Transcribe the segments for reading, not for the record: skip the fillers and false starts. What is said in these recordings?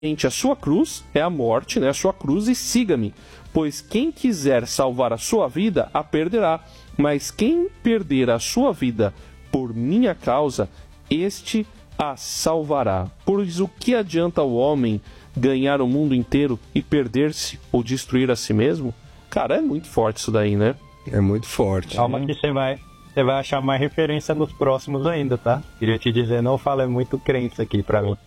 a sua cruz é a morte, né? A sua cruz, e siga-me. Pois quem quiser salvar a sua vida, a perderá. Mas quem perder a sua vida por minha causa, este a salvará. Pois o que adianta o homem ganhar o mundo inteiro e perder-se ou destruir a si mesmo? Cara, é muito forte isso daí, né? É muito forte. Calma que você vai achar mais referência nos próximos ainda, tá? Queria te dizer, não fala, é muito crença aqui pra mim.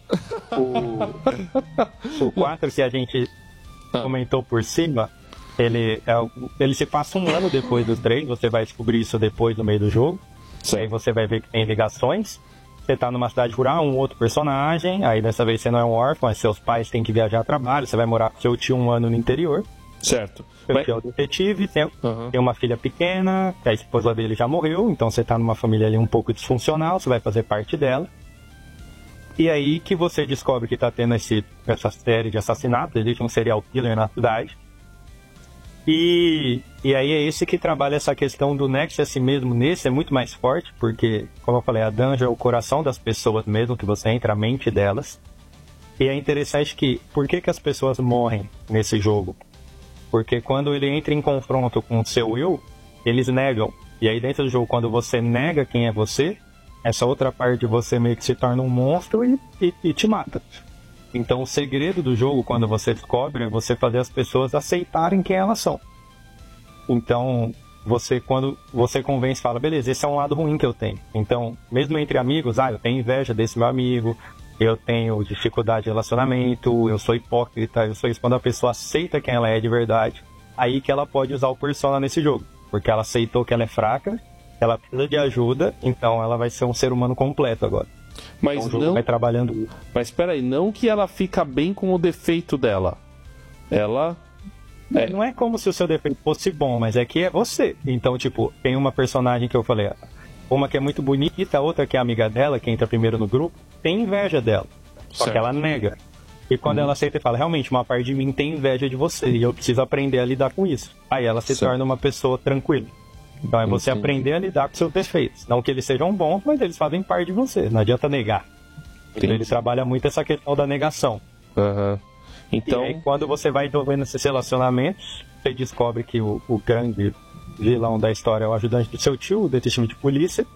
O 4 que a gente comentou por cima, ele se passa um ano depois do 3, você vai descobrir isso depois no meio do jogo. Aí você vai ver que tem ligações. Você tá numa cidade rural, um outro personagem, aí dessa vez você não é um órfão, mas seus pais têm que viajar a trabalho, você vai morar com seu tio um ano no interior. Certo. Seu tio é o detetive, tem uma filha pequena, que a esposa dele já morreu, então você tá numa família ali um pouco disfuncional, você vai fazer parte dela. E aí que você descobre que tá tendo essa série de assassinatos, existe um serial killer na cidade. E aí é esse que trabalha essa questão do nexo a si mesmo. Nesse é muito mais forte, porque, como eu falei, a dungeon é o coração das pessoas mesmo, que você entra a mente delas. E é interessante que, por que as pessoas morrem nesse jogo? Porque quando ele entra em confronto com o seu eu, eles negam. E aí dentro do jogo, quando você nega quem é você, essa outra parte de você meio que se torna um monstro e te mata. Então o segredo do jogo, quando você descobre, é você fazer as pessoas aceitarem quem elas são. Então, quando você convence, fala, beleza, esse é um lado ruim que eu tenho. Então, mesmo entre amigos, eu tenho inveja desse meu amigo, eu tenho dificuldade de relacionamento, eu sou hipócrita, eu sou isso. Quando a pessoa aceita quem ela é de verdade, aí que ela pode usar o Persona nesse jogo. Porque ela aceitou que ela é fraca, ela precisa de ajuda, então ela vai ser um ser humano completo agora. Mas então, não vai trabalhando. Mas espera aí, não que ela fica bem com o defeito dela. Ela não é como se o seu defeito fosse bom, mas é que é você. Então, tipo, tem uma personagem que eu falei, uma que é muito bonita, a outra que é amiga dela, que entra primeiro no grupo, tem inveja dela. Só que ela nega. E quando ela aceita e fala, realmente, uma parte de mim tem inveja de você, e eu preciso aprender a lidar com isso. Aí ela se torna uma pessoa tranquila. Então é você aprender a lidar com seus defeitos. Não que eles sejam bons, mas eles fazem parte de você. Não adianta negar. Então ele trabalha muito essa questão da negação. Então, e aí, quando você vai envolvendo esses relacionamentos, você descobre que o grande vilão da história é o ajudante do seu tio, o detetive de polícia.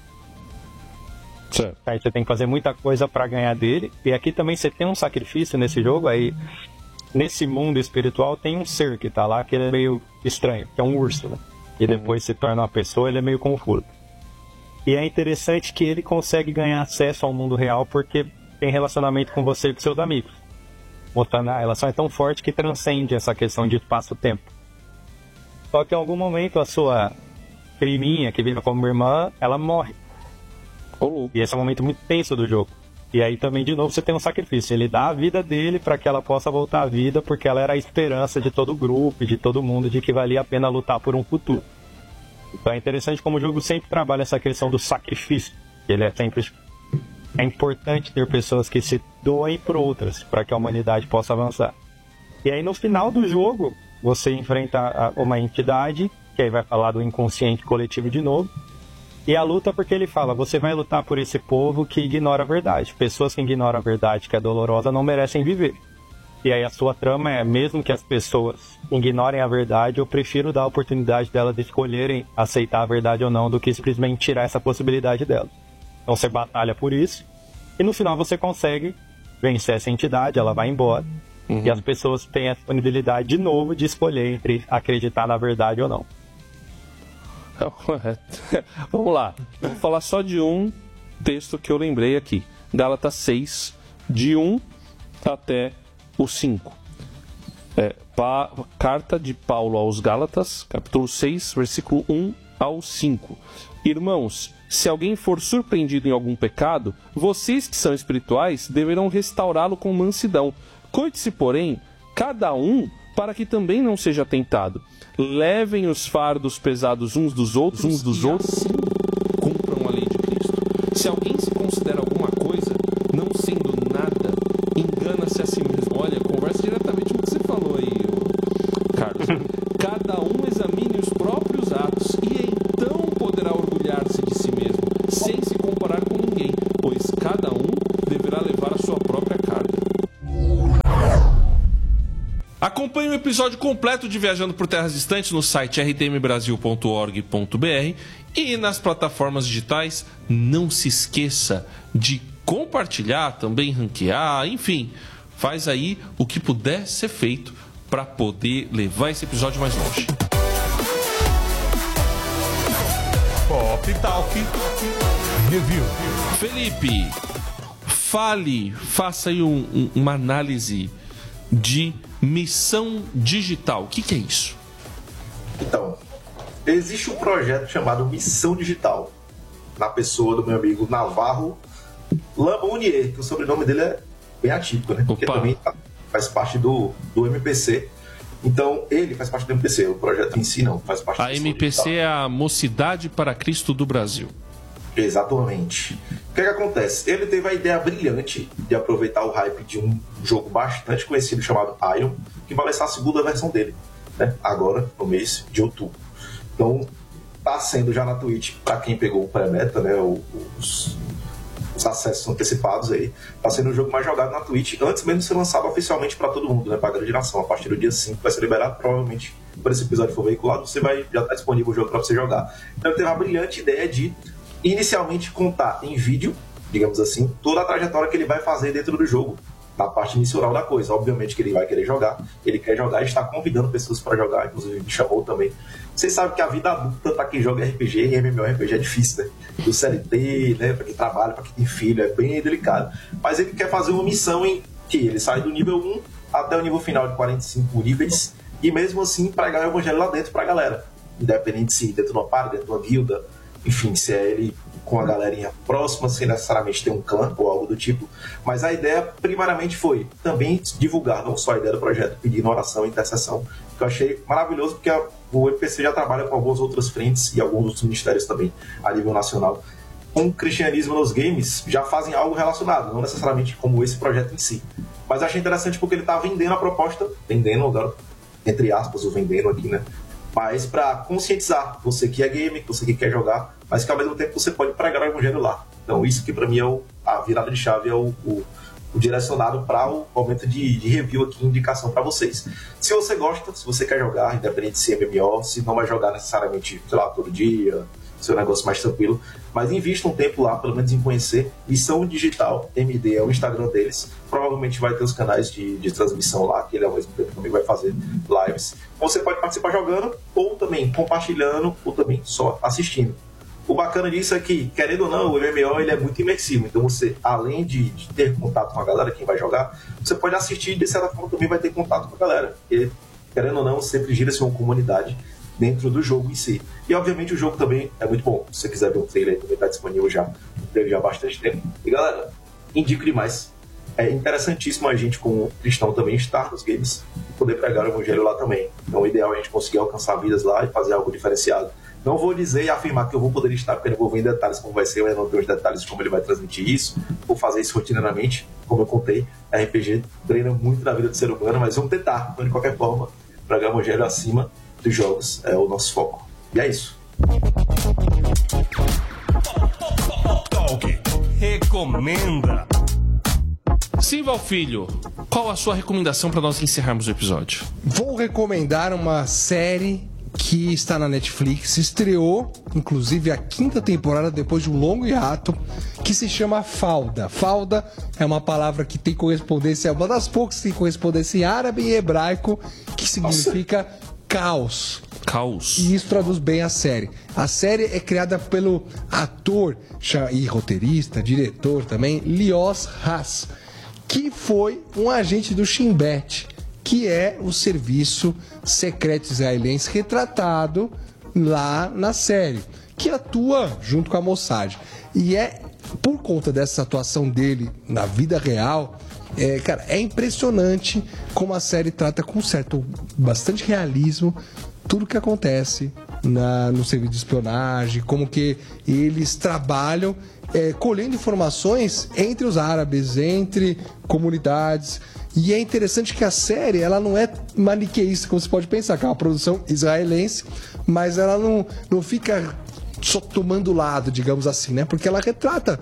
Certo. Aí você tem que fazer muita coisa pra ganhar dele. E aqui também você tem um sacrifício nesse jogo. Aí, nesse mundo espiritual, tem um ser que tá lá, que ele é meio estranho, que é um urso, né? E depois se torna uma pessoa, ele é meio confuso. E é interessante que ele consegue ganhar acesso ao mundo real porque tem relacionamento com você e com seus amigos. Mostrando, a relação é tão forte que transcende essa questão de espaço-tempo. Só que em algum momento a sua priminha, que vive como irmã, ela morre. E esse é um momento muito tenso do jogo. E aí também, de novo, você tem um sacrifício. Ele dá a vida dele para que ela possa voltar à vida, porque ela era a esperança de todo o grupo, de todo mundo, de que valia a pena lutar por um futuro. Então é interessante como o jogo sempre trabalha essa questão do sacrifício. Ele é sempre... É importante ter pessoas que se doem por outras, para que a humanidade possa avançar. E aí no final do jogo, você enfrenta uma entidade, que aí vai falar do inconsciente coletivo de novo. E a luta, porque ele fala, você vai lutar por esse povo que ignora a verdade. Pessoas que ignoram a verdade, que é dolorosa, não merecem viver. E aí a sua trama é, mesmo que as pessoas ignorem a verdade, eu prefiro dar a oportunidade delas de escolherem aceitar a verdade ou não, do que simplesmente tirar essa possibilidade delas. Então você batalha por isso, e no final você consegue vencer essa entidade, ela vai embora, e as pessoas têm a disponibilidade de novo de escolher entre acreditar na verdade ou não. Vamos lá, vou falar só de um texto que eu lembrei aqui. Gálatas 6, de 1 até o 5. Carta de Paulo aos Gálatas, capítulo 6, versículo 1 ao 5. Irmãos, se alguém for surpreendido em algum pecado, vocês que são espirituais deverão restaurá-lo com mansidão. Cuide-se, porém, cada um, para que também não seja tentado. Levem os fardos pesados uns dos outros, cumpram a lei de Cristo. Se alguém se considera alguma coisa, não sendo nada, engana-se a si mesmo. Olha, conversa diretamente com o que você falou aí, Carlos. Cada um examine os próprios atos e então poderá orgulhar-se de si mesmo, sem se comparar com ninguém, pois cada um deverá levar a sua própria carga. Acompanhe o episódio completo de Viajando por Terras Distantes no site rtmbrasil.org.br e nas plataformas digitais. Não se esqueça de compartilhar, também ranquear, enfim, faz aí o que puder ser feito para poder levar esse episódio mais longe. Pop Talk Review. Felipe, faça aí uma análise de missão digital. O que é isso? Então, existe um projeto chamado Missão Digital, na pessoa do meu amigo Navarro Lamounier, que o sobrenome dele é bem atípico, né? Porque também faz parte do MPC. Então, ele faz parte do MPC, o projeto em si não faz parte do MPC digital. É a Mocidade para Cristo do Brasil. Exatamente. O que acontece? Ele teve a ideia brilhante de aproveitar o hype de um jogo bastante conhecido chamado Ion, que vai lançar a segunda versão dele, né? Agora, no mês de outubro. Então, tá sendo já na Twitch, para quem pegou o pré-beta, né? Os acessos antecipados aí, tá sendo o jogo mais jogado na Twitch, antes mesmo de ser lançado oficialmente para todo mundo, né? Pra grande nação. A partir do dia 5 vai ser liberado, provavelmente, quando esse episódio for veiculado, já tá disponível o jogo para você jogar. Então, ele teve a brilhante ideia de inicialmente contar em vídeo, digamos assim, toda a trajetória que ele vai fazer dentro do jogo, na parte inicial da coisa. Obviamente que ele vai querer jogar, ele quer jogar e está convidando pessoas para jogar, inclusive me chamou também. Vocês sabem que a vida adulta para quem joga RPG e MMORPG é difícil, né? Do CLT, né? Para quem trabalha, para quem tem filho, é bem delicado. Mas ele quer fazer uma missão em que ele sai do nível 1 até o nível final de 45 níveis e mesmo assim pregar o evangelho lá dentro para a galera, independente se dentro de uma party, dentro de uma guilda, enfim, se é ele com a galerinha próxima, sem necessariamente ter um clã ou algo do tipo. Mas a ideia, primariamente, foi também divulgar não só a ideia do projeto, pedindo oração e intercessão, que eu achei maravilhoso, porque o MPC já trabalha com algumas outras frentes e alguns outros ministérios também, a nível nacional. Com o cristianismo nos games, já fazem algo relacionado, não necessariamente como esse projeto em si. Mas eu achei interessante porque ele está vendendo a proposta, vendendo, agora, entre aspas, o vendendo aqui, né? Mas para conscientizar você que é game, você que quer jogar, mas que ao mesmo tempo você pode pregar o evangelho lá. Então isso que para mim é a virada de chave, é o direcionado para o momento de review aqui, indicação para vocês. Se você gosta, se você quer jogar, independente se é MMO, se não vai jogar necessariamente, sei lá, todo dia, seu negócio mais tranquilo, mas invista um tempo lá, pelo menos em conhecer Missão Digital MD, é o Instagram deles. Provavelmente vai ter os canais de transmissão lá, que ele ao mesmo tempo também vai fazer lives. Você pode participar jogando, ou também compartilhando, ou também só assistindo. O bacana disso é que, querendo ou não, o MMO ele é muito imersivo. Então você, além de ter contato com a galera, quem vai jogar, você pode assistir e de certa forma também vai ter contato com a galera. Porque, querendo ou não, sempre gira-se uma comunidade dentro do jogo em si. E obviamente o jogo também é muito bom. Se você quiser ver um trailer, também está disponível já. Um trailer já há bastante tempo. E galera, indico demais. É interessantíssimo a gente, como cristão, também estar nos games e poder pregar o evangelho lá também. Então o ideal é a gente conseguir alcançar vidas lá e fazer algo diferenciado. Não vou dizer e afirmar que eu vou poder estar, porque eu não vou ver em detalhes como vai ser, eu não tenho os detalhes de como ele vai transmitir isso. Vou fazer isso rotineiramente, como eu contei. A RPG treina muito na vida do ser humano, mas vamos tentar, então, de qualquer forma, pregar o evangelho acima dos jogos é o nosso foco. E é isso. Talk recomenda. Simval Filho, qual a sua recomendação para nós encerrarmos o episódio? Vou recomendar uma série que está na Netflix, estreou inclusive a 5ª temporada depois de um longo hiato, que se chama Fauda. Fauda é uma palavra que tem correspondência, é uma das poucas que tem correspondência em árabe e hebraico, que significa caos. Caos. E isso traduz bem a série. A série é criada pelo ator e roteirista, diretor também, Lios Haas, que foi um agente do Shin Bet, que é o serviço secreto israelense retratado lá na série, que atua junto com a Mossad. E é por conta dessa atuação dele na vida real, cara, é impressionante como a série trata com bastante realismo tudo que acontece no serviço de espionagem, como que eles trabalham colhendo informações entre os árabes, entre comunidades. E é interessante que a série ela não é maniqueísta, como você pode pensar, que é uma produção israelense, mas ela não fica só tomando lado, digamos assim, né? Porque ela retrata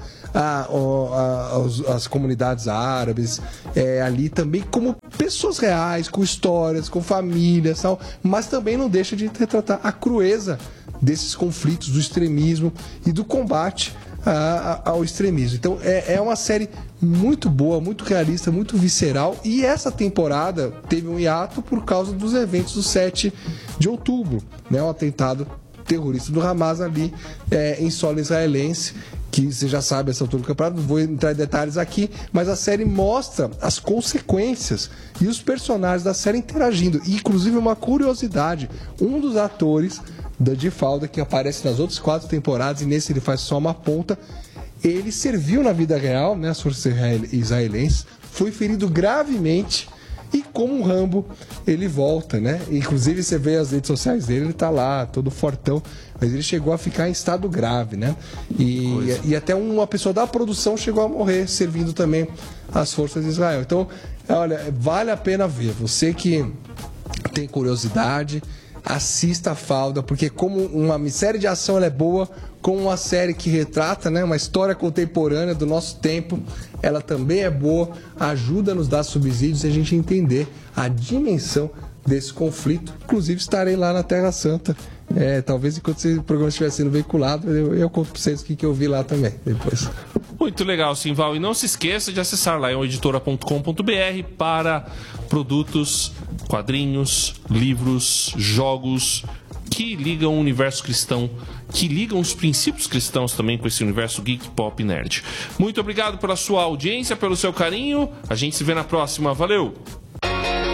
as comunidades árabes ali também como pessoas reais, com histórias, com famílias, tal, mas também não deixa de retratar a crueza desses conflitos, do extremismo e do combate ao extremismo. Então é uma série muito boa, muito realista, muito visceral, e essa temporada teve um hiato por causa dos eventos do 7 de outubro, né? O atentado terrorista do Hamas ali em solo israelense, que você já sabe essa altura do campeonato, não vou entrar em detalhes aqui, mas a série mostra as consequências e os personagens da série interagindo. E, inclusive, uma curiosidade, um dos atores de Falda, que aparece nas outras 4 temporadas, e nesse ele faz só uma ponta, ele serviu na vida real, né, as forças israelenses, foi ferido gravemente, e como um Rambo, ele volta, né? Inclusive, você vê as redes sociais dele, ele tá lá, todo fortão, mas ele chegou a ficar em estado grave, né? E até uma pessoa da produção chegou a morrer, servindo também as forças de Israel. Então, olha, vale a pena ver. Você que tem curiosidade, assista a Falda, porque como uma série de ação ela é boa, como uma série que retrata, né, uma história contemporânea do nosso tempo, ela também é boa, ajuda a nos dar subsídios e a gente entender a dimensão desse conflito. Inclusive estarei lá na Terra Santa, talvez enquanto o programa estiver sendo veiculado, eu conto para vocês o que eu vi lá também depois. Muito legal, Simval. E não se esqueça de acessar lá em editora.com.br para produtos, quadrinhos, livros, jogos que ligam o universo cristão, que ligam os princípios cristãos também com esse universo geek, pop e nerd. Muito obrigado pela sua audiência, pelo seu carinho. A gente se vê na próxima. Valeu!